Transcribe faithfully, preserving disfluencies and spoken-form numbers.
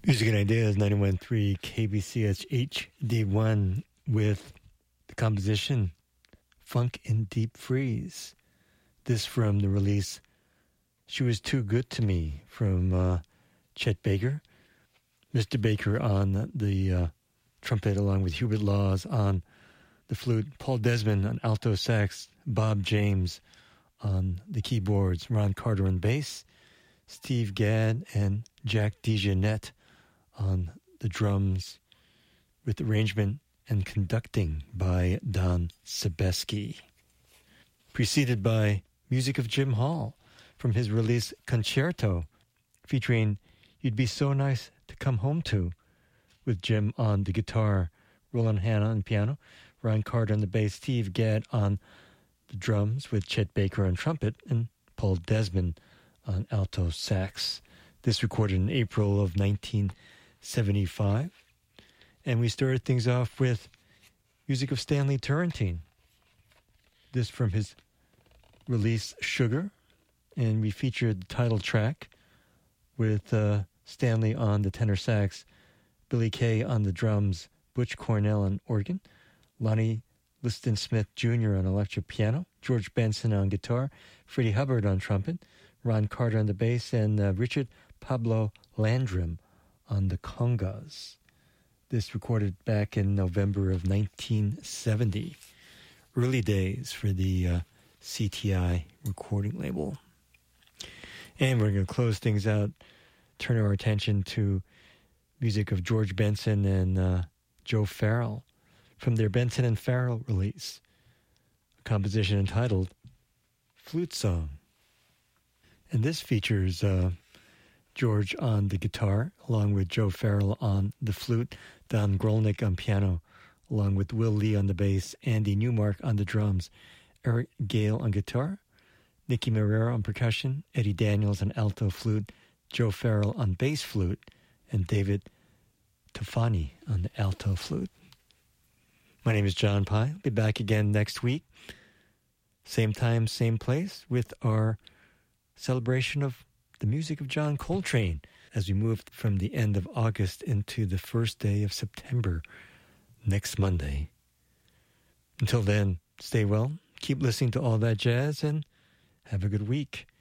Music and Ideas, ninety-one point three K B C S H D one with the composition Funk in Deep Freeze. This from the release She Was Too Good to Me from uh, Chet Baker. Mister Baker on the uh, trumpet along with Hubert Laws on the flute, Paul Desmond on alto sax, Bob James on the keyboards, Ron Carter on bass, Steve Gadd and Jack DeJohnette on the drums, with arrangement and conducting by Don Sebesky. Preceded by music of Jim Hall from his release Concerto, featuring You'd Be So Nice to Come Home To, with Jim on the guitar, Roland Hanna on piano, Ron Carter on the bass, Steve Gadd on the drums with Chet Baker on trumpet, and Paul Desmond on alto sax. This recorded in April of nineteen seventy-five. And we started things off with music of Stanley Turrentine. This from his release Sugar. And we featured the title track with uh, Stanley on the tenor sax, Billy Kay on the drums, Butch Cornell on organ, Lonnie Liston Smith Junior on electric piano, George Benson on guitar, Freddie Hubbard on trumpet, Ron Carter on the bass, and uh, Richard Pablo Landrum on the congas. This recorded back in November of nineteen seventy. Early days for the uh, C T I recording label. And we're going to close things out, turn our attention to music of George Benson and uh, Joe Farrell from their Benson and Farrell release, a composition entitled Flute Song. And this features uh, George on the guitar, along with Joe Farrell on the flute, Don Grolnick on piano, along with Will Lee on the bass, Andy Newmark on the drums, Eric Gale on guitar, Nicky Marrero on percussion, Eddie Daniels on alto flute, Joe Farrell on bass flute, and David Tofani on the alto flute. My name is John Pye. I'll be back again next week. Same time, same place, with our celebration of the music of John Coltrane as we move from the end of August into the first day of September next Monday. Until then, stay well, keep listening to All That Jazz, and have a good week.